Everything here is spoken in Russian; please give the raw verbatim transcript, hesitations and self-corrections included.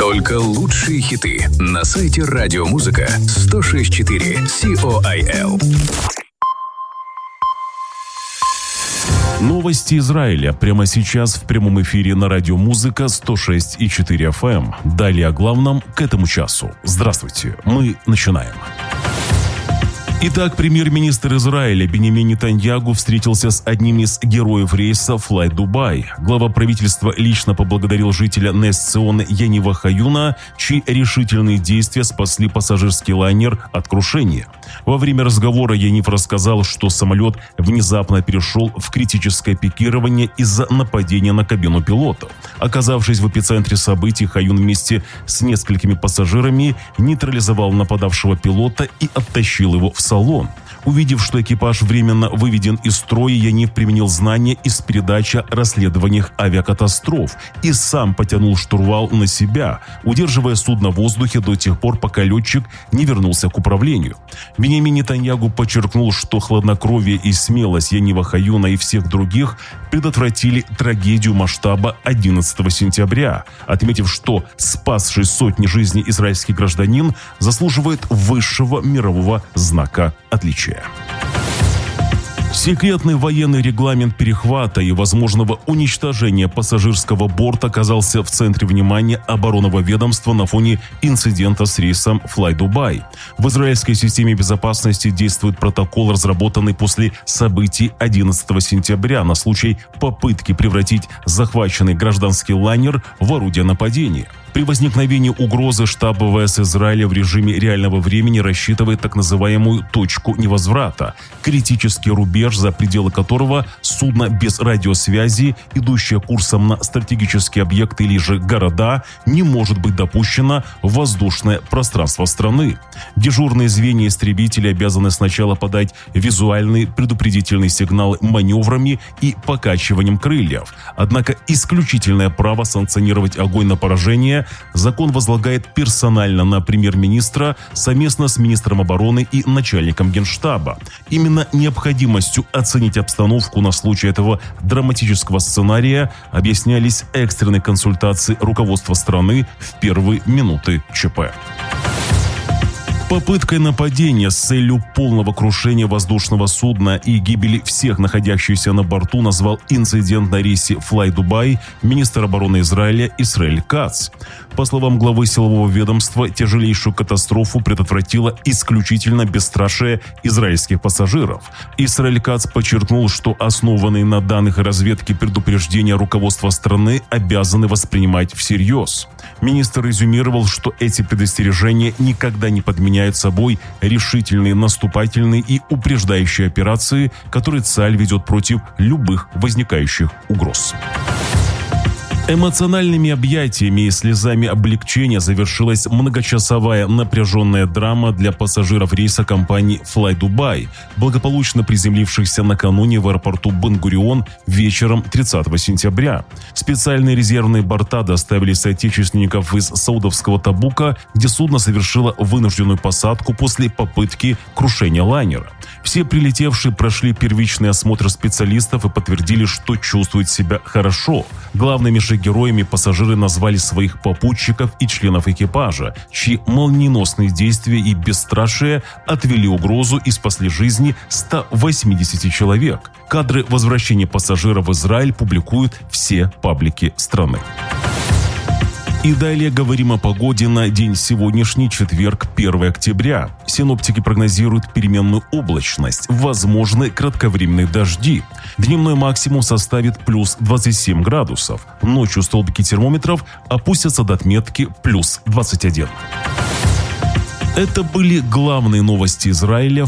Только лучшие хиты на сайте Радиомузыка сто шесть и четыре Сиол. Новости Израиля прямо сейчас в прямом эфире на Радиомузыка сто шесть и четыре эф эм. Далее о главном к этому часу. Здравствуйте, мы начинаем. Итак, премьер-министр Израиля Биньямин Нетаньяху встретился с одним из героев рейса Fly Dubai. Глава правительства лично поблагодарил жителя Нес-Циона Янива Хаюна, чьи решительные действия спасли пассажирский лайнер от крушения. Во время разговора Янив рассказал, что самолет внезапно перешел в критическое пикирование из-за нападения на кабину пилота. Оказавшись в эпицентре событий, Хаюн вместе с несколькими пассажирами нейтрализовал нападавшего пилота и оттащил его в салон. Увидев, что экипаж временно выведен из строя, Янив применил знания из передачи о расследованиях авиакатастроф и сам потянул штурвал на себя, удерживая судно в воздухе до тех пор, пока летчик не вернулся к управлению. Биньямин Нетаньяху подчеркнул, что хладнокровие и смелость Янива Хаюна и всех других предотвратили трагедию масштаба одиннадцатого сентября, отметив, что спасший сотни жизней израильский гражданин заслуживает высшего мирового знака отличия. Секретный военный регламент перехвата и возможного уничтожения пассажирского борта оказался в центре внимания оборонного ведомства на фоне инцидента с рейсом Fly Dubai. В израильской системе безопасности действует протокол, разработанный после событий одиннадцатого сентября на случай попытки превратить захваченный гражданский лайнер в орудие нападения. При возникновении угрозы штаб ВВС Израиля в режиме реального времени рассчитывает так называемую точку невозврата – критический рубеж, за пределы которого судно без радиосвязи, идущее курсом на стратегические объекты или же города, не может быть допущено в воздушное пространство страны. Дежурные звенья истребителей обязаны сначала подать визуальные предупредительные сигналы маневрами и покачиванием крыльев. Однако исключительное право санкционировать огонь на поражение закон возлагает персонально на премьер-министра совместно с министром обороны и начальником генштаба. Именно необходимостью оценить обстановку на случай этого драматического сценария объяснялись экстренные консультации руководства страны в первые минуты ЧП. Попыткой нападения с целью полного крушения воздушного судна и гибели всех находящихся на борту назвал инцидент на рейсе Fly Dubai министр обороны Израиля Исраэль Кац. По словам главы силового ведомства, тяжелейшую катастрофу предотвратило исключительно бесстрашие израильских пассажиров. Исраэль Кац подчеркнул, что основанные на данных разведки предупреждения руководства страны обязаны воспринимать всерьез. Министр резюмировал, что эти предостережения никогда не подменяют собой решительные наступательные и упреждающие операции, которые ЦАЛЬ ведет против любых возникающих угроз. Эмоциональными объятиями и слезами облегчения завершилась многочасовая напряженная драма для пассажиров рейса компании Fly Dubai, благополучно приземлившихся накануне в аэропорту Бен-Гурион вечером тридцатого сентября. Специальные резервные борта доставили соотечественников из саудовского Табука, где судно совершило вынужденную посадку после попытки крушения лайнера. Все прилетевшие прошли первичный осмотр специалистов и подтвердили, что чувствуют себя хорошо. Главными же героями пассажиры назвали своих попутчиков и членов экипажа, чьи молниеносные действия и бесстрашие отвели угрозу и спасли жизни ста восьмидесяти человек. Кадры возвращения пассажиров в Израиль публикуют все паблики страны. И далее говорим о погоде на день сегодняшний, четверг, первого октября. Синоптики прогнозируют переменную облачность, возможны кратковременные дожди. Дневной максимум составит плюс двадцать семь градусов. Ночью столбики термометров опустятся до отметки плюс двадцать один. Это были главные новости Израиля